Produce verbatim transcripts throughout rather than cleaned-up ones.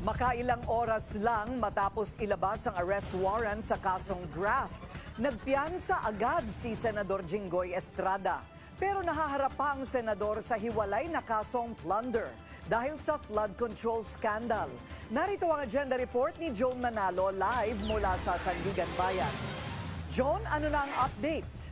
Makailang oras lang matapos ilabas ang arrest warrant sa kasong graft, nagpiyansa agad si Senador Jinggoy Estrada. Pero nahaharap pa ang senador sa hiwalay na kasong plunder dahil sa flood control scandal. Narito ang agenda report ni Joan Manalo live mula sa Sandigan Bayan. Joan, ano na ang update?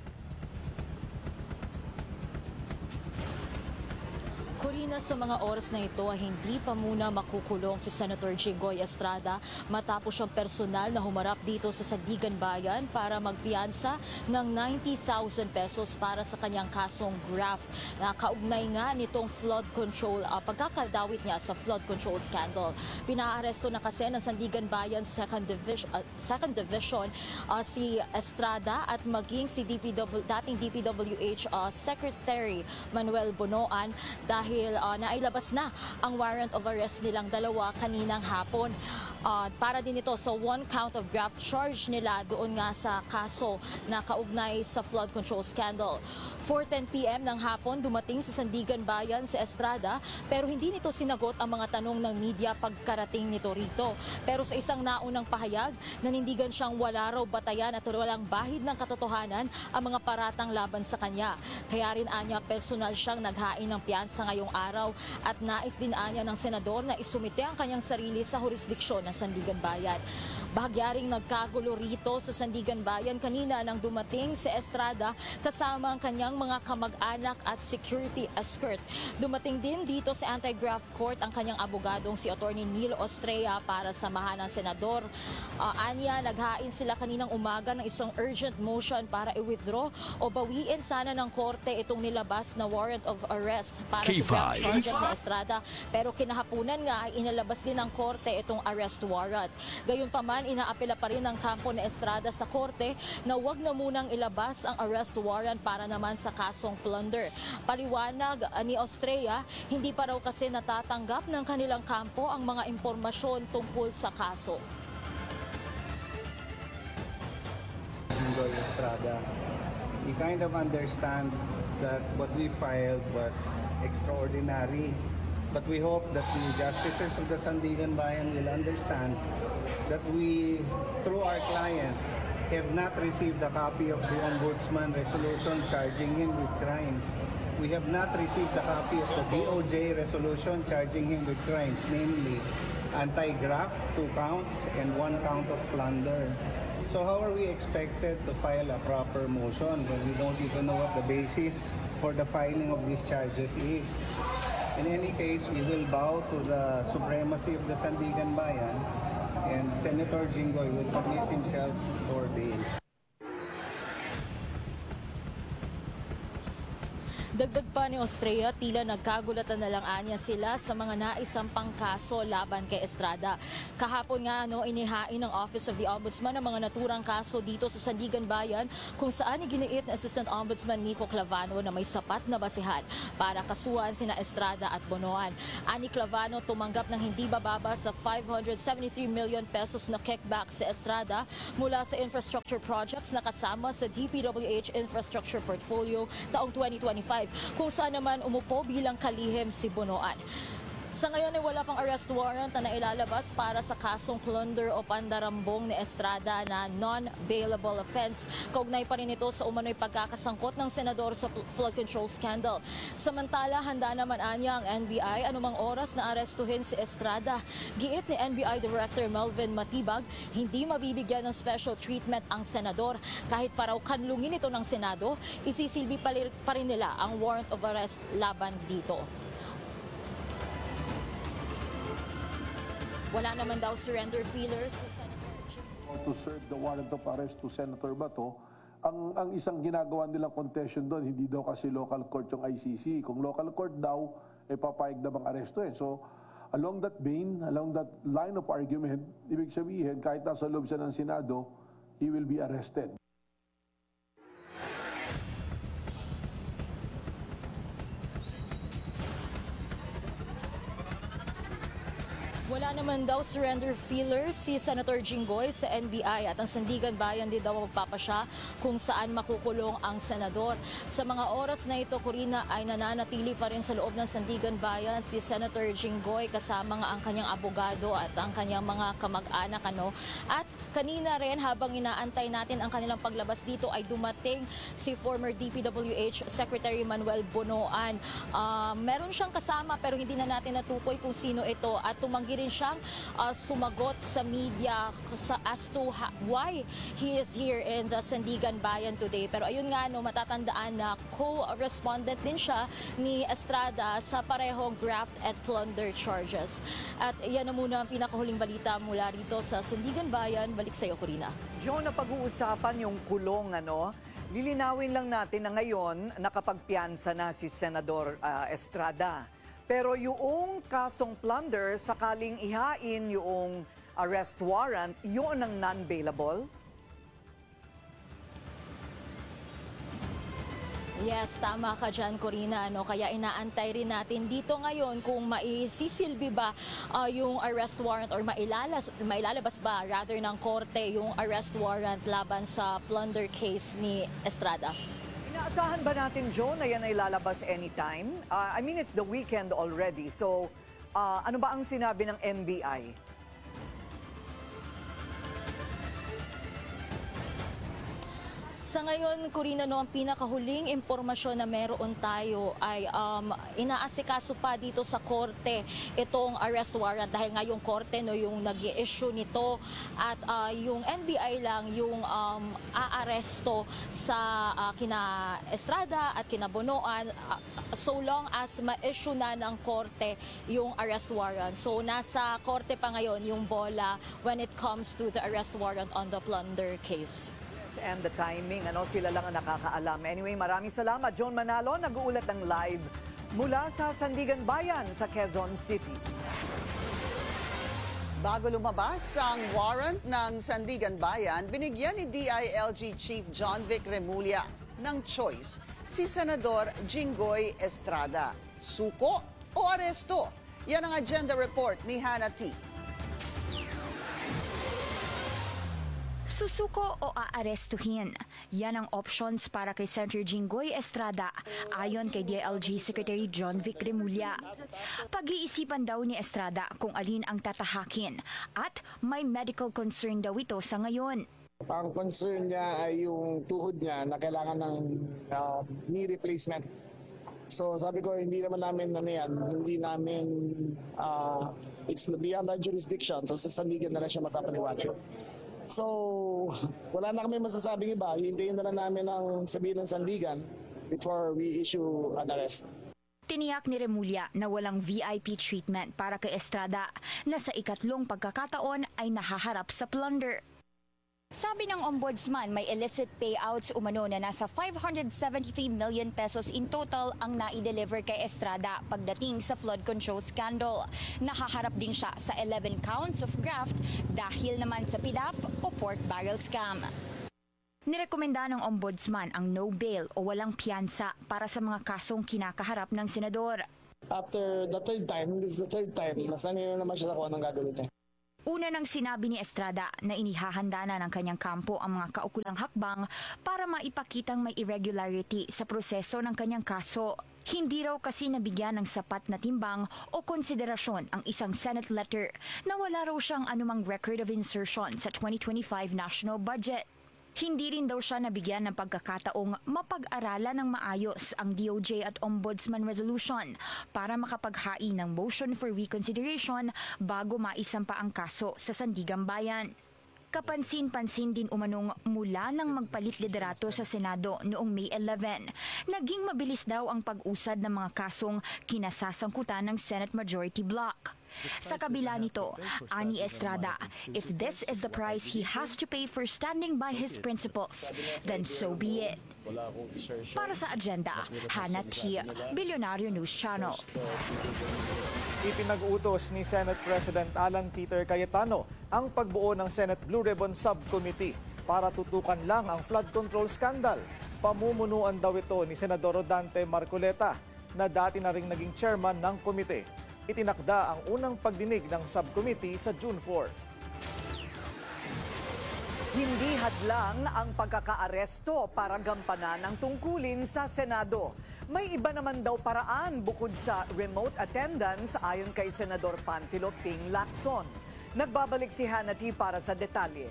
Corina, sa mga oras na ito ay hindi pa muna makukulong si Senator Jinggoy Estrada matapos siyang personal na humarap dito sa Sandigan Bayan para magpiyansa ng ninety thousand pesos para sa kanyang kasong graft na kaugnay nga nitong flood control, uh, pagkakadawit niya sa flood control scandal. Pinaaresto na kasi ng Sandigan Bayan second Division, uh, second Division uh, si Estrada at maging si D P W, dating D P W H uh, Secretary Manuel Bonoan dahil dahil uh, nailabas na ang warrant of arrest nilang dalawa kaninang hapon. Uh, para din ito sa one count of graft charge nila doon nga sa kaso na kaugnay sa flood control scandal. four ten p m ng hapon dumating sa Sandigan Bayan si Estrada pero hindi nito sinagot ang mga tanong ng media pagkarating nito rito. Pero sa isang naunang pahayag, nanindigan siyang wala raw batayan at walang bahid ng katotohanan ang mga paratang laban sa kanya. Kaya rin anya personal siyang naghain ng piyansa ngayong araw at nais din anya ng senador na isumite ang kanyang sarili sa jurisdiksyon ng Sandigan Bayan. Bahagyaring nagkagulo rito sa Sandigan Bayan kanina nang dumating si Estrada kasama ang kanyang mga kamag-anak at security escort. Dumating din dito sa anti-graft court ang kanyang abogadong si Attorney Neil Ostrea para samahan ng senador. Uh, anya, naghain sila kaninang umaga ng isang urgent motion para i-withdraw o bawiin sana ng korte itong nilabas na warrant of arrest para K sa five. graft charges ni Estrada. Pero kinahapunan nga ay inalabas din ng korte itong arrest warrant. Gayunpaman, inaapela pa rin ng kampo ni Estrada sa korte na wag na munang ilabas ang arrest warrant para naman sa kasong plunder. Paliwanag ni Ostrea, hindi pa raw kasi natatanggap ng kanilang kampo ang mga impormasyon tungkol sa kaso. Jinggoy Estrada, we kind of understand that what we filed was extraordinary, but we hope that the justices of the Sandigan Bayan will understand that we, through our client, have not received a copy of the Ombudsman resolution charging him with crimes. We have not received a copy of the D O J resolution charging him with crimes, namely anti-graft, two counts, and one count of plunder. So how are we expected to file a proper motion when we don't even know what the basis for the filing of these charges is? In any case, we will bow to the supremacy of the Sandigan Bayan, and Senator Jinggoy will submit himself for bail. Dagdag pa ni Ostrea, tila nagkagulatan na lang anya sila sa mga naisampang kaso laban kay Estrada. Kahapon nga no, inihain ng Office of the Ombudsman ang mga naturang kaso dito sa Sandigan Bayan kung saan iginiit ni Assistant Ombudsman Nico Clavano na may sapat na basihan para kasuhan sina Estrada at Bonoan. Ani Clavano, tumanggap ng hindi bababa sa five hundred seventy-three million pesos na kickback sa Estrada mula sa infrastructure projects na kasama sa D P W H infrastructure portfolio taong twenty twenty-five. Kung saan naman umupo bilang kalihim si Bonoan. Sa ngayon ay wala pang arrest warrant na nailalabas para sa kasong plunder o pandarambong ni Estrada na non-bailable offense. Kaugnay pa rin ito sa umano'y pagkakasangkot ng senador sa flood control scandal. Samantala, handa naman anya ang N B I anumang oras na arestuhin si Estrada. Giit ni N B I Director Melvin Matibag, hindi mabibigyan ng special treatment ang senador. Kahit pa raw kanlungin ito ng Senado, isisilbi pa rin nila ang warrant of arrest laban dito. Wala naman daw surrender feelers si Senator Jinggoy. To serve the warrant of arrest to Senator Bato, ang, ang isang ginagawa nilang contention doon, hindi daw kasi local court yung I C C. Kung local court daw, eh papayag na bang arestuhin. So, along that vein, along that line of argument, ibig sabihin, kahit nasa loob siya ng Senado, he will be arrested. Wala naman daw surrender feelers si Senator Jinggoy sa N B I at ang Sandigan Bayan din daw magpapasya kung saan makukulong ang senador. Sa mga oras na ito, Corina, ay nananatili pa rin sa loob ng Sandigan Bayan si Senator Jinggoy kasama nga ang kanyang abogado at ang kanyang mga kamag-anak. Ano? At kanina rin, habang inaantay natin ang kanilang paglabas dito, ay dumating si former D P W H Secretary Manuel Bonoan. Uh, meron siyang kasama pero hindi na natin natukoy kung sino ito at tumanggi rin siyang uh, sumagot sa media sa, as to ha, why he is here in the Sandigan Bayan today. Pero ayun nga, no, matatandaan na co-respondent din siya ni Estrada sa parehong graft at plunder charges. At yan na muna ang pinakahuling balita mula rito sa Sandigan Bayan. Balik sa iyo, Corina. John, na pag-uusapan yung kulong, ano? Lilinawin lang natin na ngayon nakapagpiansa na si Senador uh, Estrada. Pero yung kasong plunder, sakaling ihain yung arrest warrant, yun ang non-bailable? Yes, tama ka dyan, Corina. Ano? Kaya inaantay rin natin dito ngayon kung maisisilbi ba uh, yung arrest warrant or mailalas, mailalabas ba rather ng korte yung arrest warrant laban sa plunder case ni Estrada. Inaasahan ba natin, Joe, na yan ay lalabas anytime? Uh, I mean, it's the weekend already. So, uh, ano ba ang sinabi ng N B I? Sa ngayon, Corina, no, ang pinakahuling impormasyon na meron tayo ay um, inaasikaso pa dito sa korte itong arrest warrant dahil nga yung korte no, yung nag-i-issue nito at uh, yung N B I lang yung um, aaresto sa uh, kina Estrada at kina Bonoan uh, so long as ma-issue na ng korte yung arrest warrant. So nasa korte pa ngayon yung bola when it comes to the arrest warrant on the plunder case. And the timing, ano, sila lang ang nakakaalam. Anyway, maraming salamat. John Manalo, nag-uulat ng live mula sa Sandigan Bayan sa Quezon City. Bago lumabas ang warrant ng Sandigan Bayan, binigyan ni D I L G Chief John Vic Remulla ng choice si Senador Jinggoy Estrada. Suko o aresto? Yan ang agenda report ni Hannah T. Susuko o aarestuhin? Yan ang options para kay Senator Jinggoy Estrada ayon kay D I L G Secretary John Vic Remulla. Pag-iisipan daw ni Estrada kung alin ang tatahakin at may medical concern daw ito sa ngayon. Ang concern niya ay yung tuhod niya na kailangan ng uh, knee replacement. So sabi ko, hindi naman namin ano yan, hindi namin, uh, it's beyond our jurisdiction. So sa Sandigan na lang siya magpapaniwala. So, wala na kami masasabing iba. Hintayin na lang namin ang sabihin ng Sandigan before we issue an arrest. Tiniyak ni Remulla na walang V I P treatment para kay Estrada na sa ikatlong pagkakataon ay nahaharap sa plunder. Sabi ng ombudsman, may illicit payouts umano na nasa five hundred seventy-three million pesos in total ang nai-deliver kay Estrada pagdating sa flood control scandal. Nakaharap din siya sa eleven counts of graft dahil naman sa P D A F o pork barrel scam. Nirekomenda ng ombudsman ang no bail o walang piyansa para sa mga kasong kinakaharap ng senador. After the third time, this is the third time, nasanay na naman siya sa kung anong gagawin niya. Una nang sinabi ni Estrada na inihahanda na ng kanyang kampo ang mga kaukulang hakbang para maipakitang may irregularity sa proseso ng kanyang kaso. Hindi raw kasi nabigyan ng sapat na timbang o konsiderasyon ang isang Senate letter na wala raw siyang anumang record of insertion sa twenty twenty-five national budget. Hindi rin daw siya nabigyan ng pagkakataong mapag-aralan ng maayos ang D O J at Ombudsman Resolution para makapaghain ng motion for reconsideration bago maisampa ang kaso sa Sandigan Bayan. Kapansin-pansin din umanong mula nang magpalit liderato sa Senado noong May eleven. Naging mabilis daw ang pag-usad ng mga kasong kinasasangkutan ng Senate Majority Bloc. Sa kabila nito, ani Estrada, if this is the price he has to pay for standing by his principles, then so be it. Para sa agenda, Hannah T. Billionario News Channel. Ipinag-utos ni Senate President Alan Peter Cayetano ang pagbuo ng Senate Blue Ribbon Subcommittee para tutukan lang ang flood control scandal. Pamumunuan daw ito ni Senador Rodante Marcoleta na dati na ring naging chairman ng komite. Itinakda ang unang pagdinig ng subcommittee sa June four. Hindi hadlang ang pagkakaaresto para gampanan ang tungkulin sa Senado. May iba naman daw paraan bukod sa remote attendance ayon kay Senador Panfilo Ping Lacson. Nagbabalik si Hannity para sa detalye.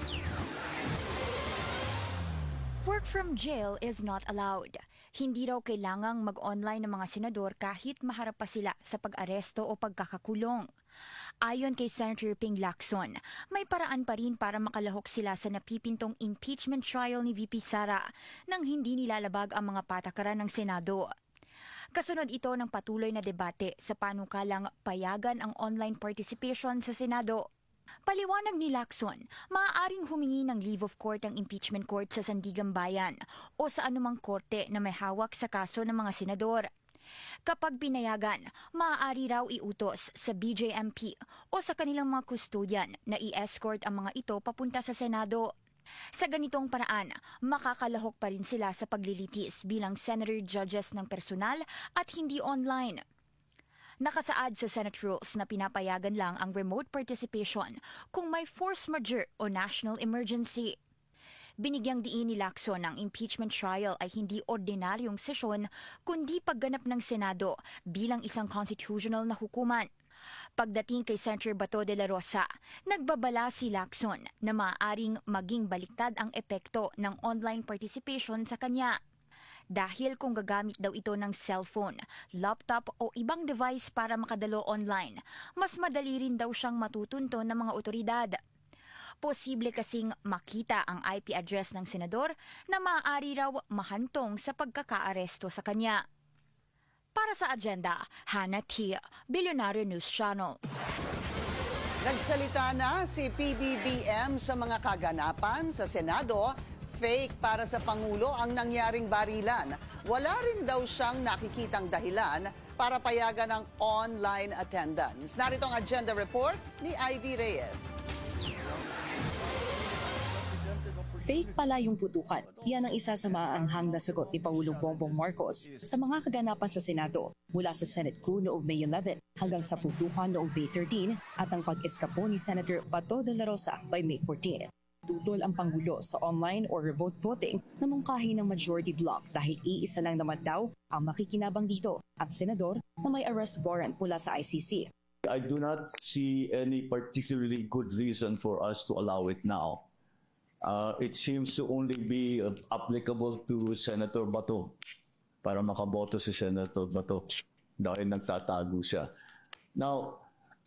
Work from jail is not allowed. Hindi raw kailangang mag-online ng mga senador kahit maharap pa sila sa pag-aresto o pagkakakulong. Ayon kay Senator Ping Lacson, may paraan pa rin para makalahok sila sa napipintong impeachment trial ni V P Sara nang hindi nilalabag ang mga patakaran ng Senado. Kasunod ito ng patuloy na debate sa panukalang payagan ang online participation sa Senado. Paliwanag ni Lacson, maaaring humingi ng leave of court ang impeachment court sa Sandigan Bayan o sa anumang korte na may hawak sa kaso ng mga senador. Kapag pinayagan, maaari raw iutos sa B J M P o sa kanilang mga kustodyan na i-escort ang mga ito papunta sa Senado. Sa ganitong paraan, makakalahok pa rin sila sa paglilitis bilang senator judges ng personal at hindi online. Nakasaad sa Senate rules na pinapayagan lang ang remote participation kung may force majeure o national emergency. Binigyang diin ni Lacson ang impeachment trial ay hindi ordinaryong sesyon kundi pagganap ng Senado bilang isang constitutional na hukuman. Pagdating kay Senator Bato de la Rosa, nagbabala si Lacson na maaaring maging baliktad ang epekto ng online participation sa kanya. Dahil kung gagamit daw ito ng cellphone, laptop o ibang device para makadalo online, mas madali rin daw siyang matutunto ng mga otoridad. Posible kasing makita ang I P address ng senador na maaari raw mahantong sa pagkakaaresto sa kanya. Para sa agenda, Hannah T. Billionaire News Channel. Nagsalita na si P B B M sa mga kaganapan sa Senado. Fake para sa Pangulo ang nangyaring barilan. Wala rin daw siyang nakikitang dahilan para payagan ng online attendance. Narito ang agenda report ni Ivy Reyes. Fake pala yung putukan. Yan ang isa sa maaanghang na sagot ni Pangulong Bongbong Marcos sa mga kaganapan sa Senado mula sa Senate coup noong May eleven hanggang sa putukan noong May thirteen at ang pag-eskapo ni Senator Bato de la Rosa by May fourteen. Tutol ang Pangulo sa online or remote voting na mungkahi ng majority bloc dahil iisa lang naman daw ang makikinabang dito, ang senador na may arrest warrant mula sa I C C. I do not see any particularly good reason for us to allow it now. Uh, it seems to only be uh, applicable to Senator Bato para makaboto si Senator Bato dahil nagtatago siya. Now,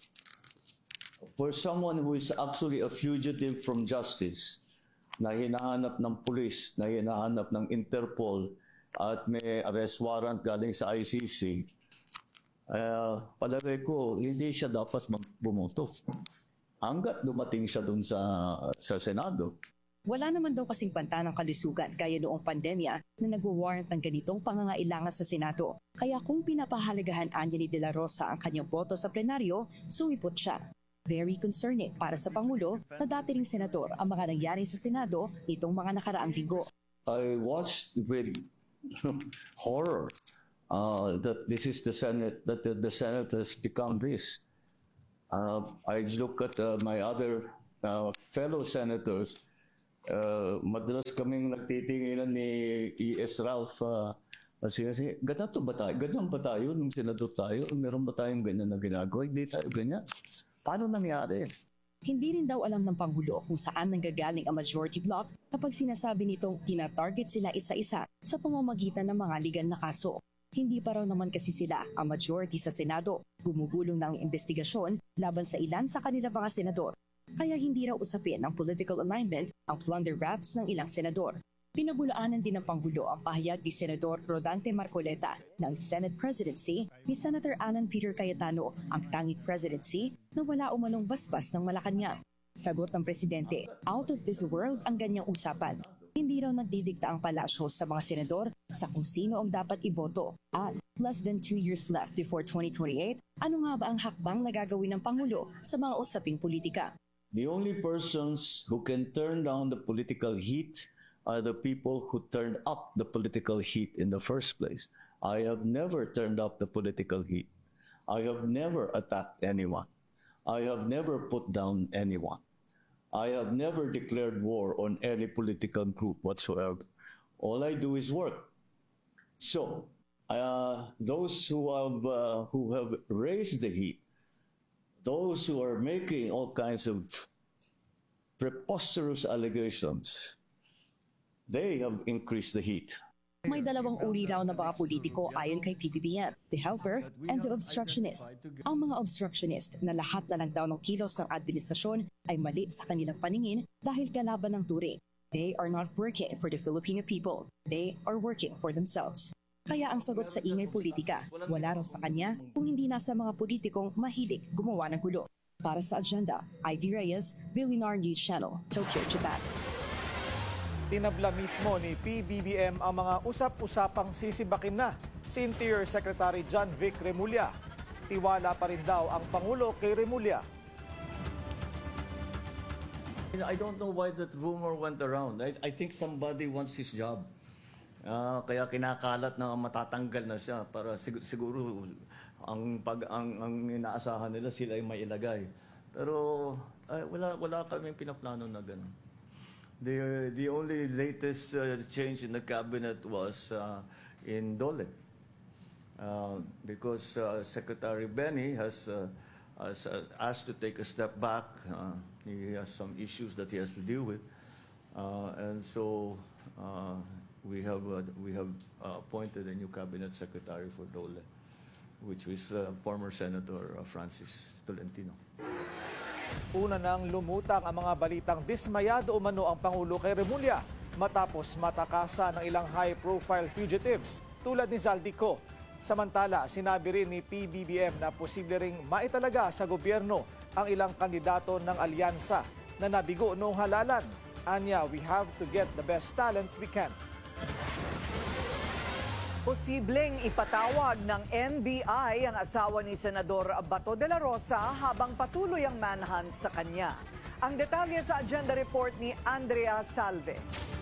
for someone who is actually a fugitive from justice, na hinahanap ng pulis, na hinahanap ng Interpol at may arrest warrant galing sa I C C, uh, palagay ko, hindi siya dapat bumoto. Hanggat dumating siya dun sa, sa Senado. Wala naman daw kasing banta ng kalusugan gaya noong pandemya na nag-warrant ng ganitong pangangailangan sa Senado. Kaya kung pinapahalagahan anya ni De La Rosa ang kanyang boto sa plenaryo, sumipot siya. Very concerning para sa Pangulo na dati ring senador ang mga nangyari sa Senado nitong mga nakaraang linggo. I watched with horror uh, that this is the Senate, that the, the Senate has become this. Uh, I look at uh, my other uh, fellow senators. Uh, madalas kaming nagtitinginan ni E S Ralph uh, kasi kasi ganito ba tayo? Ganyan ba tayo nung senador tayo? Meron ba tayong ganyan na ginagawa? Hindi tayo ganyan. Paano nangyari? Hindi rin daw alam ng Pangulo kung saan nanggagaling ang majority bloc kapag sinasabi nitong tina-target sila isa-isa sa pamamagitan ng mga legal na kaso. Hindi pa raw naman kasi sila ang majority sa Senado. Gumugulong ng investigasyon laban sa ilan sa kanila mga senador. Kaya hindi raw usapin ng political alignment ang plunder raps ng ilang senador. Pinabulaanan din ng Pangulo ang pahayag ni Senador Rodante Marcoleta ng Senate presidency ni Senator Alan Peter Cayetano ang tanging presidency na wala umanong basbas ng Malacanang. Sagot ng Presidente, out of this world ang ganyang usapan. Hindi raw nagdidikta ang palasyo sa mga senador sa kung sino ang dapat iboto. At less than two years left before twenty twenty-eight, ano nga ba ang hakbang na gagawin ng Pangulo sa mga usaping politika? The only persons who can turn down the political heat are the people who turned up the political heat in the first place. I have never turned up the political heat. I have never attacked anyone. I have never put down anyone. I have never declared war on any political group whatsoever. All I do is work. So, uh, those who have uh, who have raised the heat, those who are making all kinds of preposterous allegations, they have increased the heat. May dalawang uri raw na mga politiko ayon kay P B B M, the helper and the obstructionist. Ang mga obstructionist na lahat na lang daw ng kilos ng administrasyon ay mali sa kanilang paningin dahil kalaban ng turing. They are not working for the Filipino people. They are working for themselves. Kaya ang sagot sa ingay politika, wala raw sa kanya kung hindi nasa mga politikong mahilig gumawa ng gulo. Para sa Agenda, Ivy Reyes, Billionaire News Channel, Tokyo, Japan. Tinabla mismo ni P B B M ang mga usap-usapang sisibakin na si Interior Secretary John Vic Remulla. Tiwala pa rin daw ang Pangulo kay Remulla. I don't know why that rumor went around. I, I think somebody wants his job. Uh, kaya kinakalat na matatanggal na siya para sig- siguro ang pag ang, ang inaasahan nila sila ay may ilagay. Pero uh, wala wala kaming pinaplano na ganun. The, the only latest uh, change in the cabinet was uh, in Dole. Uh, because uh, Secretary Benny has, uh, has uh, asked to take a step back. Uh, he has some issues that he has to deal with. Uh, and so uh, we have, uh, we have uh, appointed a new cabinet secretary for Dole, which was uh, former Senator uh, Francis Tolentino. Una nang lumutang ang mga balitang dismayado umano ang Pangulo kay Remulla matapos matakasan ng ilang high-profile fugitives tulad ni Zaldico. Samantala, sinabi rin ni P B B M na posible ring maitalaga sa gobyerno ang ilang kandidato ng alyansa na nabigo noong halalan. Anya, we have to get the best talent we can. Posibleng ipatawag ng N B I ang asawa ni Senador Bato de la Rosa habang patuloy ang manhunt sa kanya. Ang detalye sa agenda report ni Andrea Salve.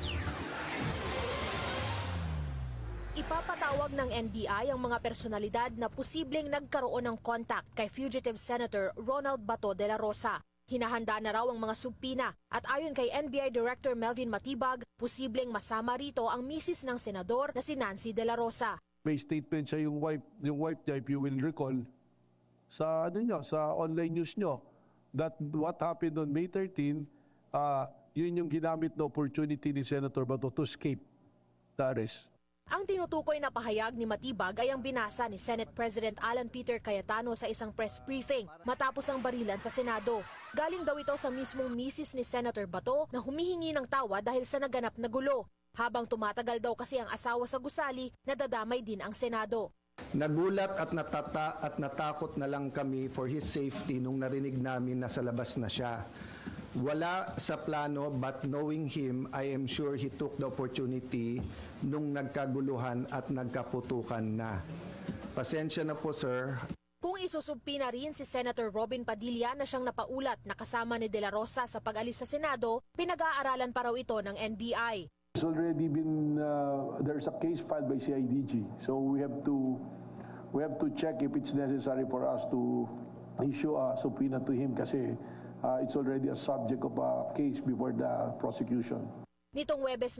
Ipapatawag ng N B I ang mga personalidad na posibleng nagkaroon ng contact kay fugitive Senator Ronald Bato de la Rosa. Hinahanda na raw ang mga subpina at ayon kay N B I Director Melvin Matibag, posibleng masama rito ang misis ng senador na si Nancy de la Rosa. May statement siya yung wife, yung wife niya, if you will recall, sa ano nyo, sa online news nyo, that what happened on May thirteenth, uh, yun yung ginamit na opportunity ni Senator Bato to escape the arrest. Ang tinutukoy na pahayag ni Matibag ay ang binasa ni Senate President Alan Peter Cayetano sa isang press briefing matapos ang barilan sa Senado. Galing daw ito sa mismong misis ni Senator Bato na humihingi ng tawa dahil sa naganap na gulo. Habang tumatagal daw kasi ang asawa sa gusali, nadadamay din ang Senado. Nagulat at natata at natakot na lang kami for his safety nung narinig namin na sa labas na siya. Wala sa plano but knowing him, I am sure he took the opportunity nung nagkaguluhan at nagkaputukan na. Pasensya na po, sir. Kung isusubpi na rin si Senator Robin Padilla na siyang napaulat na kasama ni De La Rosa sa pag-alis sa Senado, pinag-aaralan pa raw ito ng N B I. It's already been, uh, there's a case filed by C I D G. So we have to, we have to check if it's necessary for us to issue a subpoena to him kasi uh, it's already a subject of a case before the prosecution. Nitong Huwebes